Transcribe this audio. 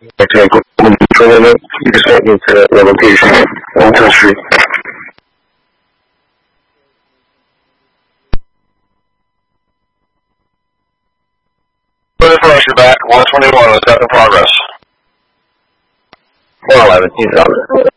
Okay, go to you just sent me to the location. 110th Street. Flash, you're back. 121, attack in progress. 411, he's on.